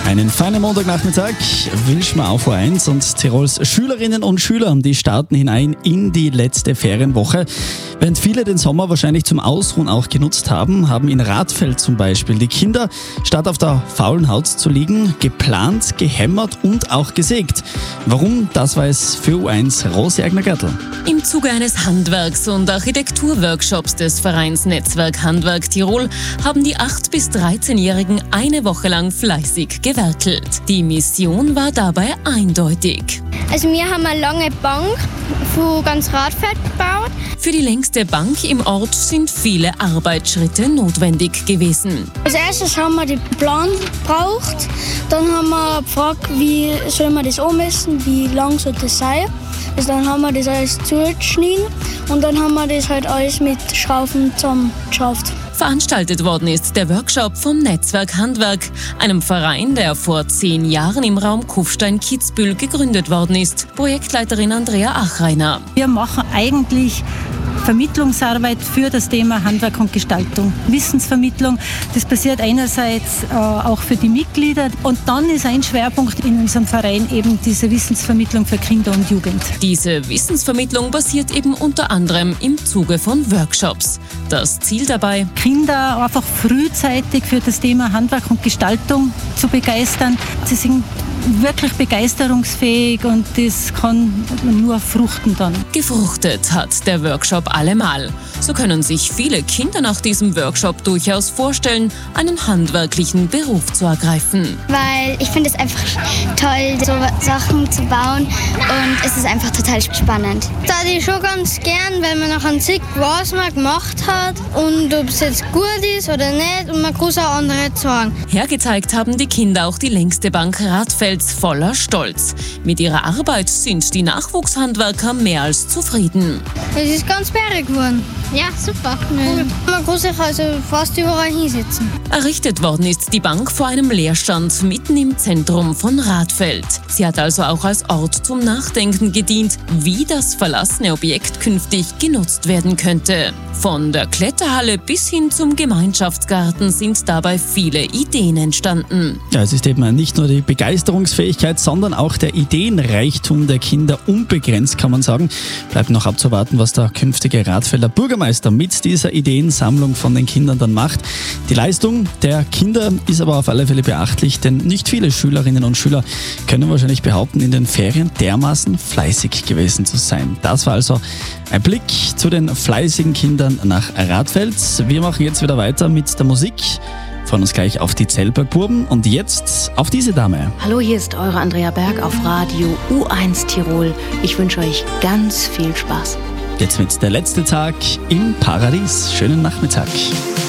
Einen feinen Montagnachmittag wünschen wir auf U1 und Tirols Schülerinnen und Schüler, die starten hinein in die letzte Ferienwoche. Während viele den Sommer wahrscheinlich zum Ausruhen auch genutzt haben, haben in Radfeld zum Beispiel die Kinder, statt auf der faulen Haut zu liegen, geplant, gehämmert und auch gesägt. Warum? Das weiß für U1 Rosi Egner-Gertl. Im Zuge eines Handwerks- und Architekturworkshops des Vereins Netzwerk Handwerk Tirol haben die 8- bis 13-Jährigen eine Woche lang fleißig gewerkelt. Die Mission war dabei eindeutig. Also wir haben eine lange Bank von ganz Radfeld gebaut. Für die längste Bank im Ort sind viele Arbeitsschritte notwendig gewesen. Als erstes haben wir den Plan gebraucht. Dann haben wir gefragt, wie soll man das ummessen, wie lang soll das sein. Also dann haben wir das alles zugeschnitten und dann haben wir das halt alles mit Schrauben zusammengeschraubt. Veranstaltet worden ist der Workshop vom Netzwerk Handwerk, einem Verein, der vor 10 Jahren im Raum Kufstein-Kitzbühel gegründet worden ist. Projektleiterin Andrea Achreiner. Wir machen eigentlich Vermittlungsarbeit für das Thema Handwerk und Gestaltung. Wissensvermittlung, das passiert einerseits auch für die Mitglieder und dann ist ein Schwerpunkt in unserem Verein eben diese Wissensvermittlung für Kinder und Jugend. Diese Wissensvermittlung basiert eben unter anderem im Zuge von Workshops. Das Ziel dabei: Kinder einfach frühzeitig für das Thema Handwerk und Gestaltung zu begeistern. Sie sind wirklich begeisterungsfähig und das kann nur fruchten dann. Gefruchtet hat der Workshop allemal. So können sich viele Kinder nach diesem Workshop durchaus vorstellen, einen handwerklichen Beruf zu ergreifen. Weil ich finde es einfach toll, so Sachen zu bauen und es ist einfach total spannend. Da ich schon ganz gern, weil man nachher sieht, was man gemacht hat und ob es jetzt gut ist oder nicht und man kann es auch andere zeigen. Hergezeigt haben die Kinder auch die längste Bank Radfelds voller Stolz. Mit ihrer Arbeit sind die Nachwuchshandwerker mehr als zufrieden. Es ist ganz sperrig geworden. Ja, super. Cool. Man kann sich also fast überall hinsetzen. Errichtet worden ist die Bank vor einem Leerstand mitten im Zentrum von Radfeld. Sie hat also auch als Ort zum Nachdenken gedient, wie das verlassene Objekt künftig genutzt werden könnte. Von der Kletterhalle bis hin zum Gemeinschaftsgarten sind dabei viele Ideen entstanden. Ja, es ist eben nicht nur die Begeisterungsfähigkeit, sondern auch der Ideenreichtum der Kinder unbegrenzt, kann man sagen. Bleibt noch abzuwarten, was der künftige Radfelder Bürgermeister mit dieser Ideensammlung von den Kindern dann macht. Die Leistung der Kinder ist aber auf alle Fälle beachtlich, denn nicht viele Schülerinnen und Schüler können wahrscheinlich behaupten, in den Ferien dermaßen fleißig gewesen zu sein. Das war also ein Blick zu den fleißigen Kindern nach Radfeld. Wir machen jetzt wieder weiter mit der Musik. Freuen uns gleich auf die Zellbergbuben und jetzt auf diese Dame. Hallo, hier ist eure Andrea Berg auf Radio U1 Tirol. Ich wünsche euch ganz viel Spaß. Jetzt mit der letzte Tag im Paradies. Schönen Nachmittag.